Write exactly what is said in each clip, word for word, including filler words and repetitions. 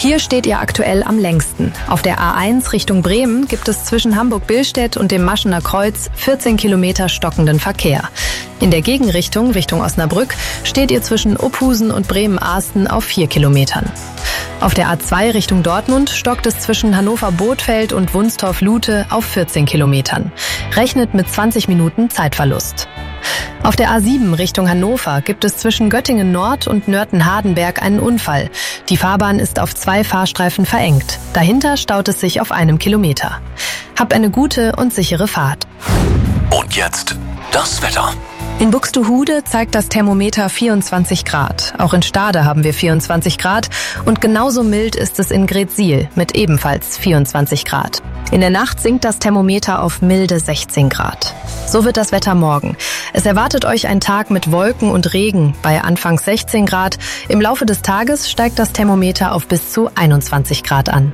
Hier steht ihr aktuell am längsten. Auf der A eins Richtung Bremen gibt es zwischen Hamburg-Billstedt und dem Maschener Kreuz vierzehn Kilometer stockenden Verkehr. In der Gegenrichtung, Richtung Osnabrück, steht ihr zwischen Uphusen und Bremen-Ahsten auf vier Kilometern. Auf der A zwei Richtung Dortmund stockt es zwischen Hannover-Bothfeld und Wunstorf-Lute auf vierzehn Kilometern. Rechnet mit zwanzig Minuten Zeitverlust. Auf der A sieben Richtung Hannover gibt es zwischen Göttingen Nord und Nörten-Hardenberg einen Unfall. Die Fahrbahn ist auf zwei Fahrstreifen verengt. Dahinter staut es sich auf einem Kilometer. Hab eine gute und sichere Fahrt. Und jetzt das Wetter. In Buxtehude zeigt das Thermometer vierundzwanzig Grad. Auch in Stade haben wir vierundzwanzig Grad und genauso mild ist es in Greetsiel mit ebenfalls vierundzwanzig Grad. In der Nacht sinkt das Thermometer auf milde sechzehn Grad. So wird das Wetter morgen. Es erwartet euch ein Tag mit Wolken und Regen bei anfangs sechzehn Grad. Im Laufe des Tages steigt das Thermometer auf bis zu einundzwanzig Grad an.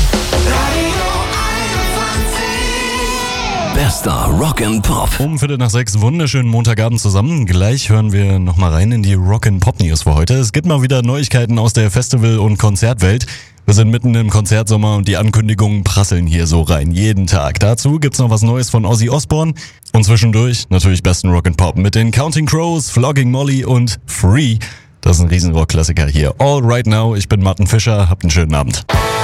Bester Rock'n'Pop. Um Viertel nach sechs, wunderschönen Montagabend zusammen. Gleich hören wir nochmal rein in die Rock'n'Pop-News für heute. Es gibt mal wieder Neuigkeiten aus der Festival- und Konzertwelt. Wir sind mitten im Konzertsommer und die Ankündigungen prasseln hier so rein, jeden Tag. Dazu gibt's noch was Neues von Ozzy Osbourne und zwischendurch natürlich besten Rock'n'Pop mit den Counting Crows, Flogging Molly und Free. Das ist ein Riesenrock-Klassiker hier. All Right Now, ich bin Martin Fischer, habt einen schönen Abend.